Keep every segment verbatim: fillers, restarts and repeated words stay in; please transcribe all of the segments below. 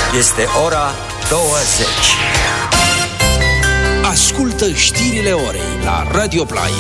Este ora douăzeci. Ascultă știrile orei la Radio Play.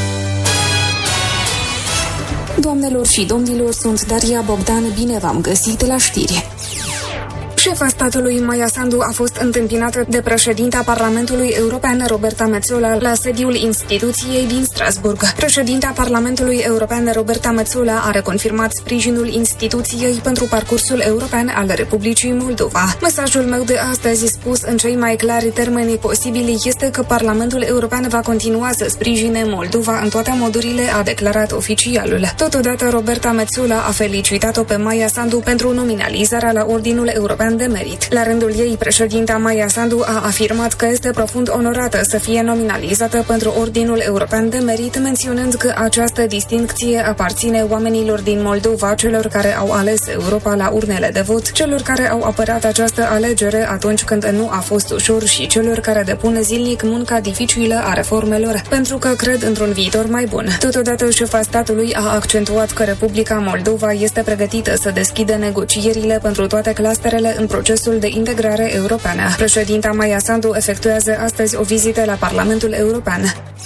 Doamnelor și domnilor, sunt Daria Bogdan, bine v-am găsit la știri. Șefa statului Maia Sandu a fost întâmpinată de președinta Parlamentului European Roberta Metsola la sediul instituției din Strasburg. Președinta Parlamentului European Roberta Metsola a reconfirmat sprijinul instituției pentru parcursul european al Republicii Moldova. Mesajul meu de astăzi, spus în cei mai clari termeni posibili, este că Parlamentul European va continua să sprijine Moldova în toate modurile, a declarat oficialul. Totodată, Roberta Metsola a felicitat-o pe Maia Sandu pentru nominalizarea la Ordinul European de Merit. La rândul ei, președinta Maia Sandu a afirmat că este profund onorată să fie nominalizată pentru Ordinul European de Merit, menționând că această distincție aparține oamenilor din Moldova, celor care au ales Europa la urnele de vot, celor care au apărat această alegere atunci când nu a fost ușor și celor care depun zilnic munca dificilă a reformelor, pentru că cred într-un viitor mai bun. Totodată, șefa statului a accentuat că Republica Moldova este pregătită să deschidă negocierile pentru toate clusterele în procesul de integrare europeană. Președinta Maia Sandu efectuează astăzi o vizită la Parlamentul European.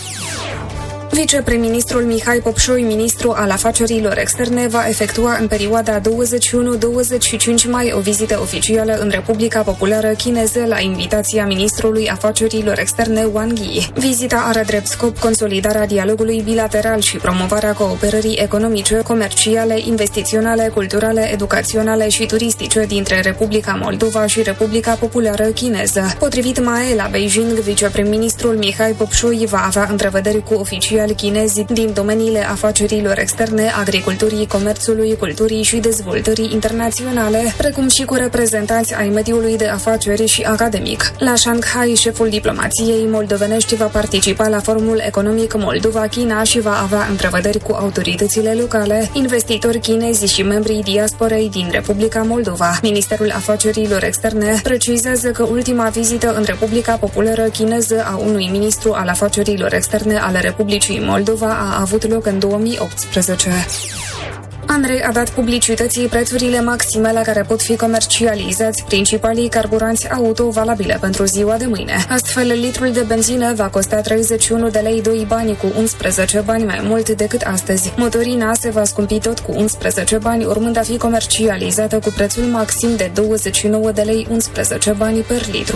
Viceprim-ministrul Mihai Popșoi, ministru al afacerilor externe, va efectua în perioada douăzeci și unu douăzeci și cinci mai o vizită oficială în Republica Populară Chineză la invitația ministrului afacerilor externe Wang Yi. Vizita are drept scop consolidarea dialogului bilateral și promovarea cooperării economice, comerciale, investiționale, culturale, educaționale și turistice dintre Republica Moldova și Republica Populară Chineză. Potrivit M A E, la Beijing, viceprim-ministrul Mihai Popșoi va avea întrevederi cu oficiali chinezi din domeniile afacerilor externe, agriculturii, comerțului, culturii și dezvoltării internaționale, precum și cu reprezentanți ai mediului de afaceri și academic. La Shanghai, șeful diplomației moldovenești va participa la Forumul Economic Moldova-China și va avea întrevederi cu autoritățile locale, investitori chinezi și membrii diasporei din Republica Moldova. Ministerul Afacerilor Externe precizează că ultima vizită în Republica Populară Chineză a unui ministru al afacerilor externe ale Republicii Moldova a avut loc în două mii optsprezece. Andrei a dat publicității prețurile maxime la care pot fi comercializați principalii carburanți auto valabile pentru ziua de mâine. Astfel, litrul de benzină va costa treizeci și unu de lei doi bani, cu unsprezece bani mai mult decât astăzi. Motorina se va scumpi tot cu unsprezece bani, urmând a fi comercializată cu prețul maxim de douăzeci și nouă de lei unsprezece bani per litru.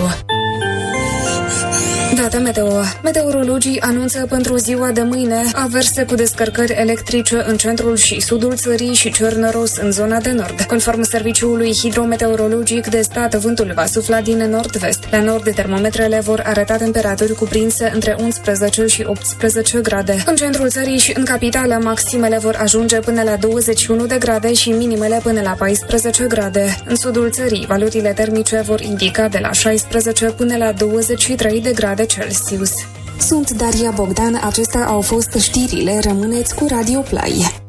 Data meteo. Meteorologii anunță pentru ziua de mâine averse cu descărcări electrice în centrul și sudul țării și cer noros în zona de nord. Conform Serviciului Hidrometeorologic de Stat, vântul va sufla din nord-vest. La nord, termometrele vor arăta temperaturi cuprinse între unsprezece și optsprezece grade. În centrul țării și în capitală, maximele vor ajunge până la douăzeci și unu de grade și minimele până la paisprezece grade. În sudul țării, valorile termice vor indica de la șaisprezece până la douăzeci și trei de grade Celsius. Sunt Daria Bogdan, acestea au fost știrile, rămâneți cu Radio Play.